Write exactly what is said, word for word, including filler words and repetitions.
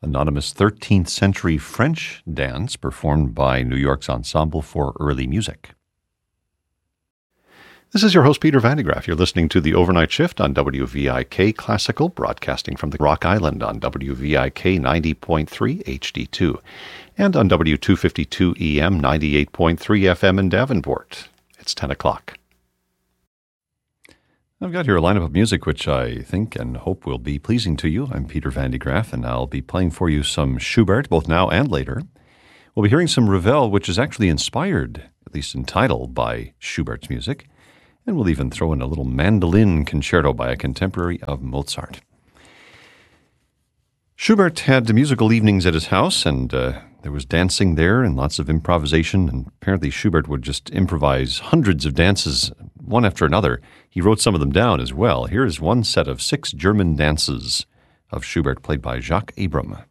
anonymous thirteenth century French dance performed by New York's Ensemble for Early Music. This is your host, Peter Van de Graaff. You're listening to The Overnight Shift on W V I K Classical, broadcasting from the Rock Island on W V I K ninety point three H D two and on W two fifty-two E M ninety-eight point three F M in Davenport. It's ten o'clock. I've got here a lineup of music which I think and hope will be pleasing to you. I'm Peter Van de Graaff, and I'll be playing for you some Schubert, both now and later. We'll be hearing some Ravel, which is actually inspired, at least in title, by Schubert's music. And we'll even throw in a little mandolin concerto by a contemporary of Mozart. Schubert had musical evenings at his house, and uh, there was dancing there and lots of improvisation. And apparently Schubert would just improvise hundreds of dances, one after another. He wrote some of them down as well. Here is one set of six German dances of Schubert, played by Jacques Abram.